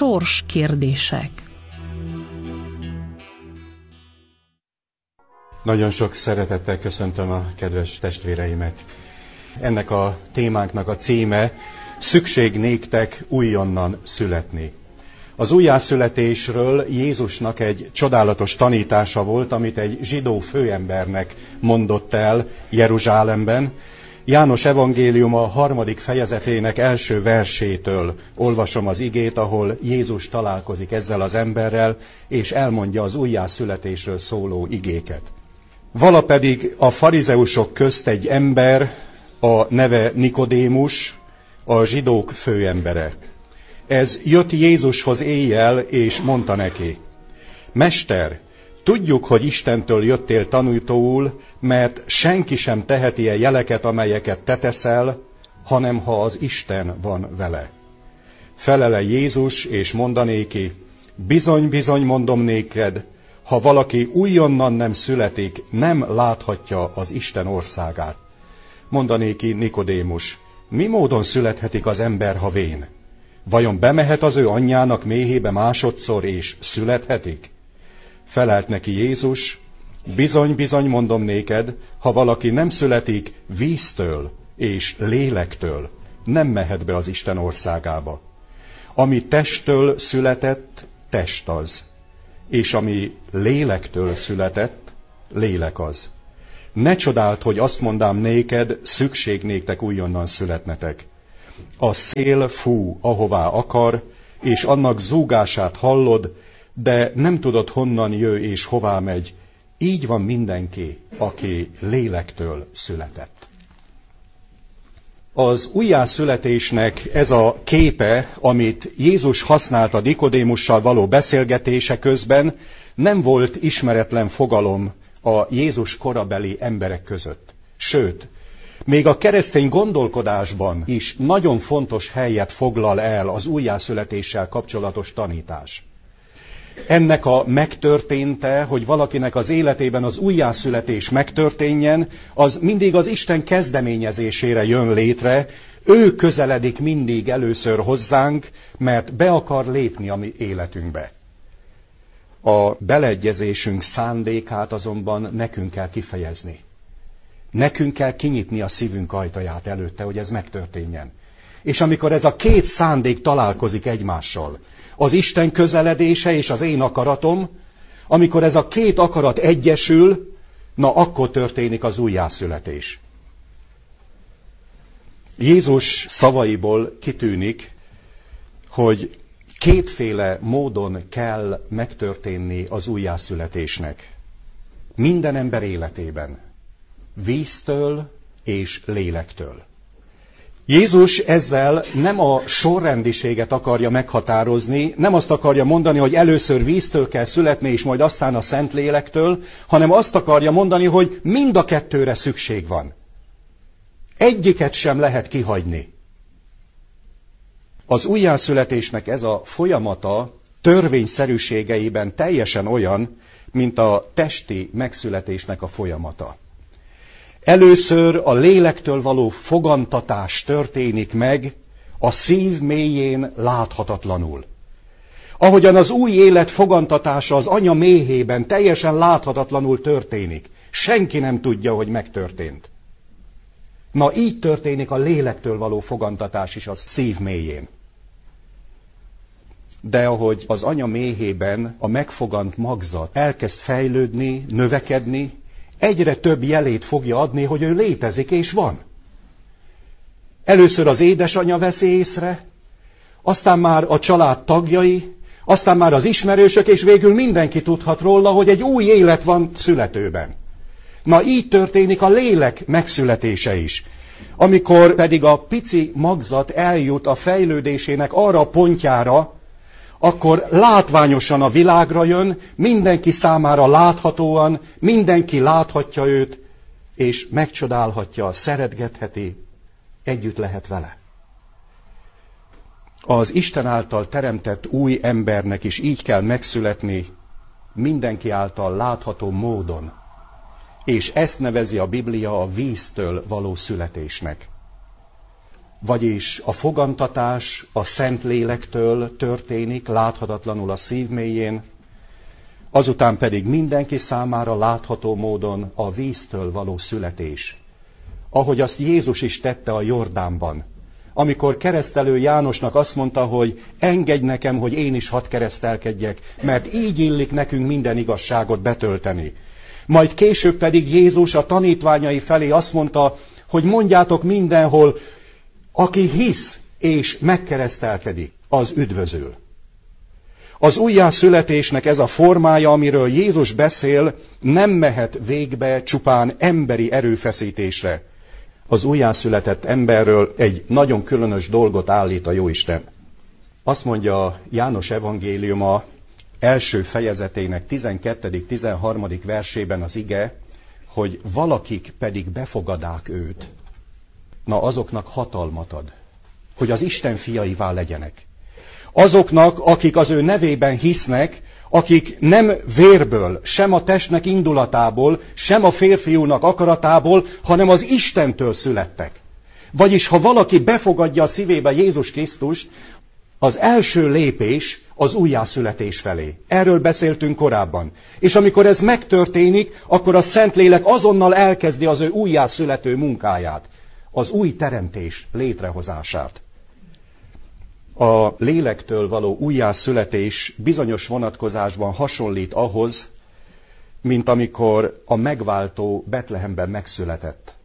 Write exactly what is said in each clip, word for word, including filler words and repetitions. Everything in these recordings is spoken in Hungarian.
sors kérdések. Nagyon sok szeretettel köszöntöm a kedves testvéreimet. Ennek a témánknak a címe: Szükség néktek újonnan születni. Az újjászületésről Jézusnak egy csodálatos tanítása volt, amit egy zsidó főembernek mondott el Jeruzsálemben. János evangéliuma harmadik fejezetének első versétől olvasom az igét, ahol Jézus találkozik ezzel az emberrel, és elmondja az újjászületésről szóló igéket. Vala pedig a farizeusok közt egy ember, a neve Nikodémus, a zsidók főembere. Ez jött Jézushoz éjjel, és mondta neki: Mester, tudjuk, hogy Istentől jöttél tanítóul, mert senki sem teheti ilyen jeleket, amelyeket te teszel, hanem ha az Isten van vele. Felele Jézus, és mondanéki: Bizony, bizony mondom néked, ha valaki újonnan nem születik, nem láthatja az Isten országát. Mondanéki Nikodémus: Mi módon születhetik az ember, ha vén? Vajon bemehet az ő anyjának méhébe másodszor, és születhetik? Felelt neki Jézus: Bizony, bizony mondom néked, ha valaki nem születik víztől és lélektől, nem mehet be az Isten országába. Ami testtől született, test az, és ami lélektől született, lélek az. Ne csodáld, hogy azt mondám néked, szükség néktek újonnan születnetek. A szél fú, ahová akar, és annak zúgását hallod, de nem tudod, honnan jö és hová megy. Így van mindenki, aki lélektől született. Az újjászületésnek ez a képe, amit Jézus használt a Nikodémussal való beszélgetése közben, nem volt ismeretlen fogalom a Jézus korabeli emberek között. Sőt, még a keresztény gondolkodásban is nagyon fontos helyet foglal el az újjászületéssel kapcsolatos tanítás. Ennek a megtörténte, hogy valakinek az életében az újjászületés megtörténjen, az mindig az Isten kezdeményezésére jön létre. Ő közeledik mindig először hozzánk, mert be akar lépni a mi életünkbe. A beleegyezésünk szándékát azonban nekünk kell kifejezni. Nekünk kell kinyitni a szívünk ajtaját előtte, hogy ez megtörténjen. És amikor ez a két szándék találkozik egymással, az Isten közeledése és az én akaratom, amikor ez a két akarat egyesül, na akkor történik az újjászületés. Jézus szavaiból kitűnik, hogy kétféle módon kell megtörténni az újjászületésnek. Minden ember életében. Víztől és lélektől. Jézus ezzel nem a sorrendiséget akarja meghatározni, nem azt akarja mondani, hogy először víztől kell születni, és majd aztán a Szentlélektől, hanem azt akarja mondani, hogy mind a kettőre szükség van. Egyiket sem lehet kihagyni. Az újjászületésnek ez a folyamata törvényszerűségeiben teljesen olyan, mint a testi megszületésnek a folyamata. Először a lélektől való fogantatás történik meg a szív mélyén láthatatlanul. Ahogyan az új élet fogantatása az anya méhében teljesen láthatatlanul történik. Senki nem tudja, hogy megtörtént. Na így történik a lélektől való fogantatás is a szív mélyén. De ahogy az anya méhében a megfogant magzat elkezd fejlődni, növekedni, egyre több jelét fogja adni, hogy ő létezik és van. Először az édesanyja veszi észre, aztán már a család tagjai, aztán már az ismerősök, és végül mindenki tudhat róla, hogy egy új élet van születőben. Na így történik a lélek megszületése is. Amikor pedig a pici magzat eljut a fejlődésének arra a pontjára, akkor látványosan a világra jön, mindenki számára láthatóan, mindenki láthatja őt, és megcsodálhatja, szeretgetheti, együtt lehet vele. Az Isten által teremtett új embernek is így kell megszületni, mindenki által látható módon. És ezt nevezi a Biblia a víztől való születésnek. vagyis a fogantatás a Szentlélektől történik, láthatatlanul a szív mélyén, azután pedig mindenki számára látható módon a víztől való születés. Ahogy azt Jézus is tette a Jordánban, amikor keresztelő Jánosnak azt mondta, hogy engedj nekem, hogy én is hadd keresztelkedjek, mert így illik nekünk minden igazságot betölteni. Majd később pedig Jézus a tanítványai felé azt mondta, hogy mondjátok mindenhol, aki hisz és megkeresztelkedik, az üdvözül. Az újjászületésnek ez a formája, amiről Jézus beszél, nem mehet végbe csupán emberi erőfeszítésre. Az újjászületett emberről egy nagyon különös dolgot állít a Jóisten. Azt mondja János evangéliuma első fejezetének tizenkettedik tizenharmadik versében az ige, hogy valakik pedig befogadák őt. Na, azoknak hatalmat ad, hogy az Isten fiaivá legyenek. Azoknak, akik az ő nevében hisznek, akik nem vérből, sem a testnek indulatából, sem a férfiúnak akaratából, hanem az Istentől születtek. Vagyis, ha valaki befogadja a szívébe Jézus Krisztust, az első lépés az újjászületés felé. Erről beszéltünk korábban. És amikor ez megtörténik, akkor a Szentlélek azonnal elkezdi az ő újjászülető munkáját, az új teremtés létrehozását. A lélektől való újjászületés bizonyos vonatkozásban hasonlít ahhoz, mint amikor a megváltó Betlehemben megszületett.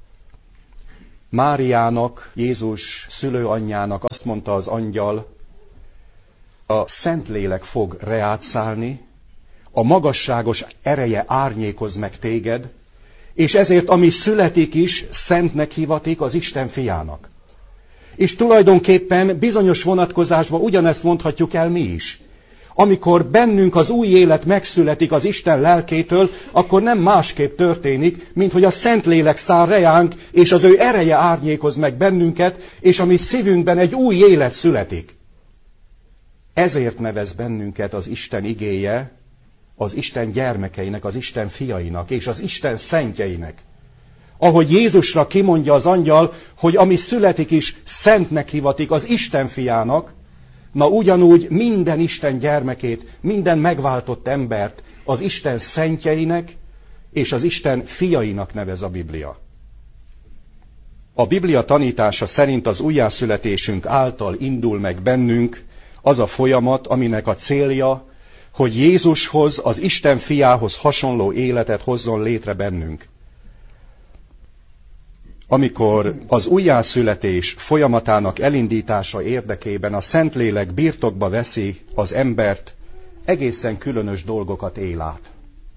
Máriának, Jézus szülőanyjának azt mondta az angyal, a Szentlélek fog reád szállni, a magasságos ereje árnyékoz meg téged, és ezért ami születik is, szentnek hivatik az Isten fiának. És tulajdonképpen bizonyos vonatkozásban ugyanezt mondhatjuk el mi is. Amikor bennünk az új élet megszületik az Isten lelkétől, akkor nem másképp történik, mint hogy a Szentlélek száll reánk, és az ő ereje árnyékoz meg bennünket, és a mi szívünkben egy új élet születik. Ezért nevez bennünket az Isten igéje az Isten gyermekeinek, az Isten fiainak és az Isten szentjeinek. Ahogy Jézusra kimondja az angyal, hogy ami születik is szentnek hivatik az Isten fiának, na ugyanúgy minden Isten gyermekét, minden megváltott embert az Isten szentjeinek és az Isten fiainak nevez a Biblia. A Biblia tanítása szerint az újjászületésünk által indul meg bennünk az a folyamat, aminek a célja, hogy Jézushoz, az Isten fiához hasonló életet hozzon létre bennünk. Amikor az újjászületés folyamatának elindítása érdekében a Szentlélek birtokba veszi az embert, egészen különös dolgokat él át.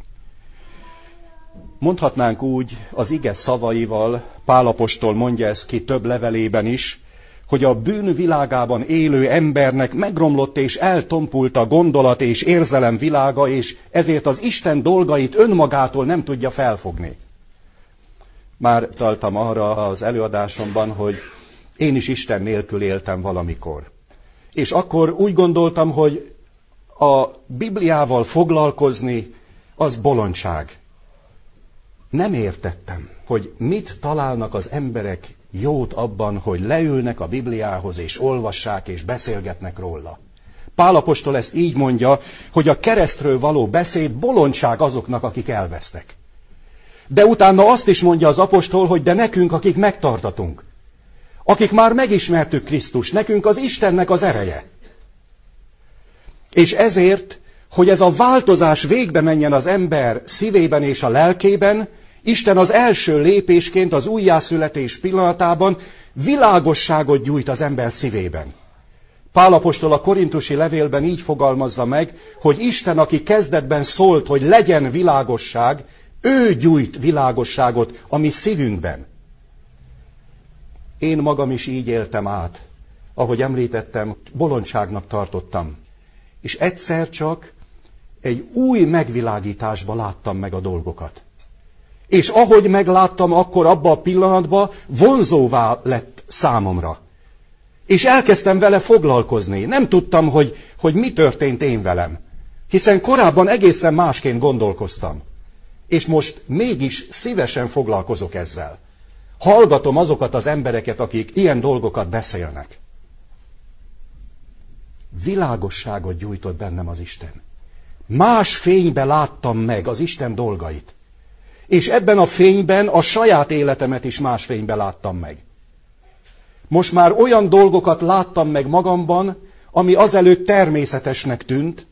Mondhatnánk úgy az ige szavaival, Pál apostol mondja ezt ki több levelében is, hogy a bűn világában élő embernek megromlott és eltompult a gondolat és érzelem világa, és ezért az Isten dolgait önmagától nem tudja felfogni. Már találtam arra az előadásomban, hogy én is Isten nélkül éltem valamikor. És akkor úgy gondoltam, hogy a Bibliával foglalkozni az bolondság. Nem értettem, hogy mit találnak az emberek jót abban, hogy leülnek a Bibliához, és olvassák, és beszélgetnek róla. Pál apostol ezt így mondja, hogy a keresztről való beszéd bolondság azoknak, akik elvesztek. De utána azt is mondja az apostol, hogy de nekünk, akik megtartatunk, akik már megismertük Krisztust, nekünk az Istennek az ereje. És ezért, hogy ez a változás végbe menjen az ember szívében és a lelkében, Isten az első lépésként az újjászületés pillanatában világosságot gyújt az ember szívében. Pál apostol a korintusi levélben így fogalmazza meg, hogy Isten, aki kezdetben szólt, hogy legyen világosság, ő gyújt világosságot a mi szívünkben. Én magam is így éltem át, ahogy említettem, bolondságnak tartottam. És egyszer csak egy új megvilágításba láttam meg a dolgokat. És ahogy megláttam, akkor abban a pillanatban vonzóvá lett számomra. És elkezdtem vele foglalkozni. Nem tudtam, hogy, hogy mi történt én velem. Hiszen korábban egészen másként gondolkoztam. És most mégis szívesen foglalkozok ezzel. Hallgatom azokat az embereket, akik ilyen dolgokat beszélnek. Világosságot gyújtott bennem az Isten. Más fénybe láttam meg az Isten dolgait. És ebben a fényben a saját életemet is más fénybe láttam meg. Most már olyan dolgokat láttam meg magamban, ami azelőtt természetesnek tűnt,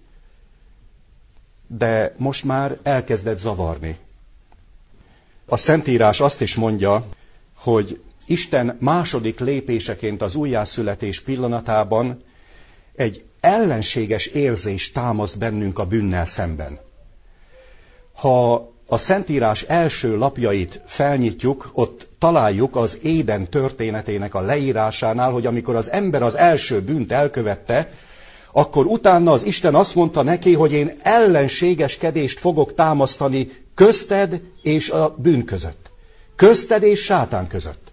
de most már elkezdett zavarni. A Szentírás azt is mondja, hogy Isten második lépéseként az újjászületés pillanatában egy ellenséges érzés támaszt bennünk a bűnnel szemben. Ha a Szentírás első lapjait felnyitjuk, ott találjuk az Éden történetének a leírásánál, hogy amikor az ember az első bűnt elkövette, akkor utána az Isten azt mondta neki, hogy én ellenségeskedést fogok támasztani közted és a bűn között. Közted és sátán között.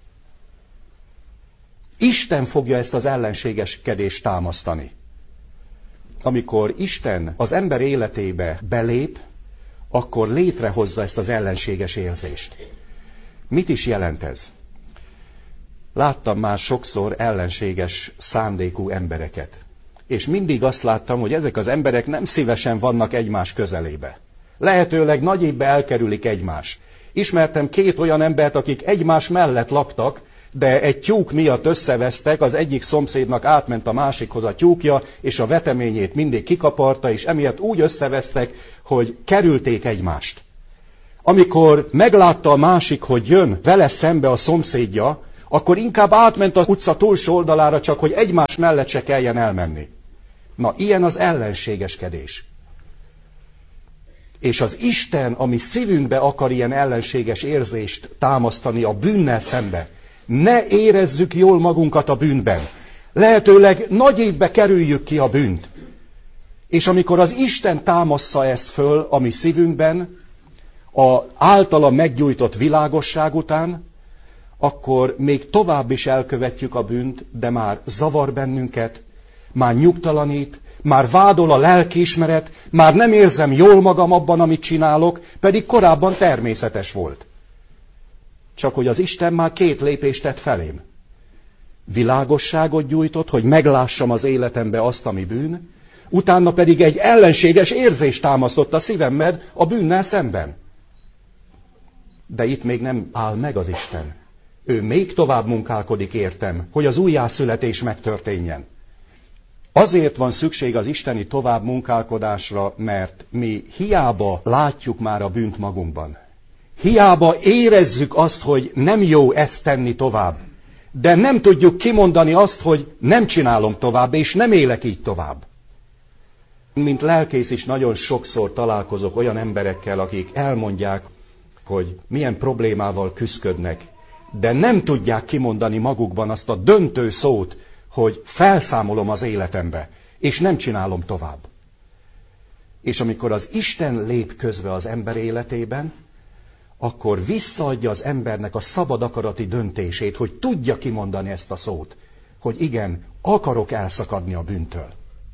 Isten fogja ezt az ellenségeskedést támasztani. Amikor Isten az ember életébe belép, akkor létrehozza ezt az ellenséges érzést. Mit is jelent ez? Láttam már sokszor ellenséges szándékú embereket. És mindig azt láttam, hogy ezek az emberek nem szívesen vannak egymás közelébe. Lehetőleg nagy évbe elkerülik egymást. Ismertem két olyan embert, akik egymás mellett laktak, de egy tyúk miatt összevesztek, az egyik szomszédnak átment a másikhoz a tyúkja, és a veteményét mindig kikaparta, és emiatt úgy összevesztek, hogy kerülték egymást. Amikor meglátta a másik, hogy jön vele szembe a szomszédja, akkor inkább átment az utca túlsó oldalára, csak hogy egymás mellett se kelljen elmenni. Na, ilyen az ellenségeskedés. És az Isten, ami szívünkbe akar ilyen ellenséges érzést támasztani a bűnnel szembe, ne érezzük jól magunkat a bűnben. Lehetőleg nagy évbe kerüljük ki a bűnt. És amikor az Isten támassza ezt föl a mi szívünkben, a általa meggyújtott világosság után, akkor még tovább is elkövetjük a bűnt, de már zavar bennünket, már nyugtalanít, már vádol a lelkiismeret, már nem érzem jól magam abban, amit csinálok, pedig korábban természetes volt. Csak hogy az Isten már két lépést tett felém. Világosságot gyújtott, hogy meglássam az életembe azt, ami bűn, utána pedig egy ellenséges érzést támasztott a szívemben a bűnnel szemben. De itt még nem áll meg az Isten. Ő még tovább munkálkodik értem, hogy az újjászületés megtörténjen. Azért van szükség az isteni tovább munkálkodásra, mert mi hiába látjuk már a bűnt magunkban. Hiába érezzük azt, hogy nem jó ezt tenni tovább, de nem tudjuk kimondani azt, hogy nem csinálom tovább, és nem élek így tovább. Mint lelkész is nagyon sokszor találkozok olyan emberekkel, akik elmondják, hogy milyen problémával küszködnek, de nem tudják kimondani magukban azt a döntő szót, hogy felszámolom az életembe, és nem csinálom tovább. És amikor az Isten lép közbe az ember életében, akkor visszaadja az embernek a szabad akarati döntését, hogy tudja kimondani ezt a szót, hogy igen, akarok elszakadni a bűntől.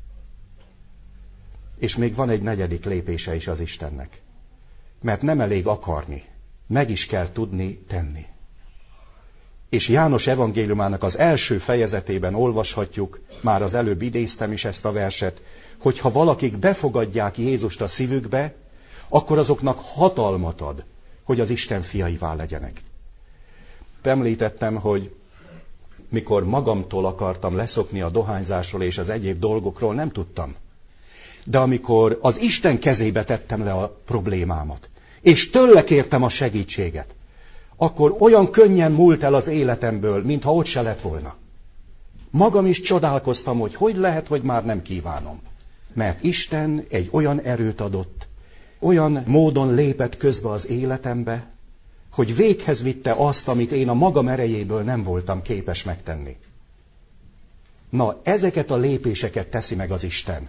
És még van egy negyedik lépése is az Istennek. Mert nem elég akarni, meg is kell tudni tenni. És János evangéliumának az első fejezetében olvashatjuk, már az előbb idéztem is ezt a verset, hogy ha valakik befogadják Jézust a szívükbe, akkor azoknak hatalmat ad, hogy az Isten fiaivá legyenek. Említettem, hogy mikor magamtól akartam leszokni a dohányzásról és az egyéb dolgokról, nem tudtam. De amikor az Isten kezébe tettem le a problémámat, és tőle kértem a segítséget, akkor olyan könnyen múlt el az életemből, mintha ott se lett volna. Magam is csodálkoztam, hogy hogy lehet, hogy már nem kívánom. Mert Isten egy olyan erőt adott, olyan módon lépett közbe az életembe, hogy véghez vitte azt, amit én a magam erejéből nem voltam képes megtenni. Na, ezeket a lépéseket teszi meg az Isten.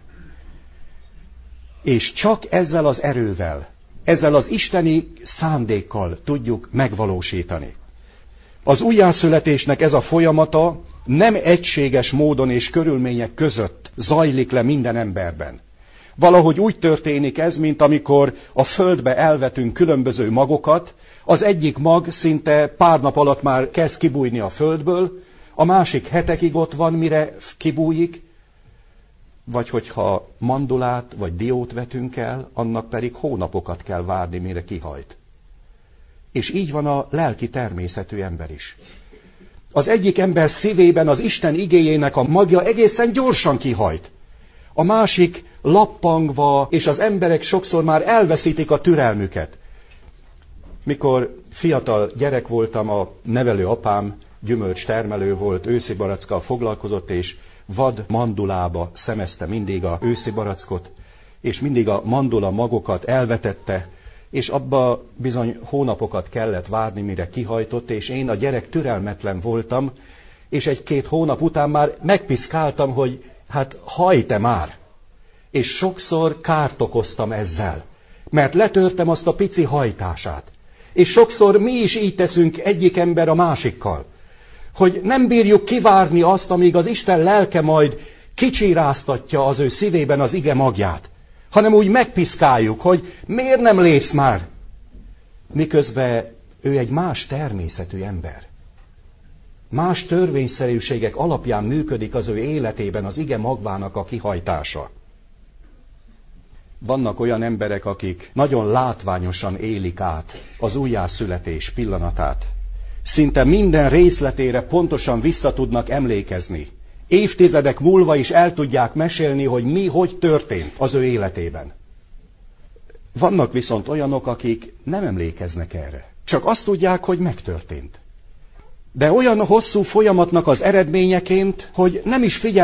És csak ezzel az erővel, ezzel az isteni szándékkal tudjuk megvalósítani. Az újjászületésnek ez a folyamata nem egységes módon és körülmények között zajlik le minden emberben, Valahogy úgy történik ez, mint amikor a földbe elvetünk különböző magokat, az egyik mag szinte pár nap alatt már kezd kibújni a földből, a másik hetekig ott van, mire kibújik, vagy hogyha mandulát vagy diót vetünk el, annak pedig hónapokat kell várni, mire kihajt. És így van a lelki természetű ember is. Az egyik ember szívében az Isten igéjének a magja egészen gyorsan kihajt. A másik lappangva, és az emberek sokszor már elveszítik a türelmüket. Mikor fiatal gyerek voltam, a nevelő apám gyümölcs termelő volt, őszi barackkal foglalkozott, és vad mandulába szemezte mindig a őszi barackot, és mindig a mandula magokat elvetette, és abba bizony hónapokat kellett várni, mire kihajtott, és én a gyerek türelmetlen voltam, és egy-két hónap után már megpiszkáltam, hogy hát hajt-e már. És sokszor kárt okoztam ezzel, mert letörtem azt a pici hajtását. És sokszor mi is így teszünk egyik ember a másikkal, hogy nem bírjuk kivárni azt, amíg az Isten lelke majd kicsiráztatja az ő szívében az ige magját, hanem úgy megpiszkáljuk, hogy miért nem lépsz már, miközben ő egy más természetű ember. Más törvényszerűségek alapján működik az ő életében az ige magvának a kihajtása. Vannak olyan emberek, akik nagyon látványosan élik át az újjászületés pillanatát. Szinte minden részletére pontosan vissza tudnak emlékezni. Évtizedek múlva is el tudják mesélni, hogy mi, hogy történt az ő életében. Vannak viszont olyanok, akik nem emlékeznek erre. Csak azt tudják, hogy megtörtént. De olyan hosszú folyamatnak az eredményeként, hogy nem is figyel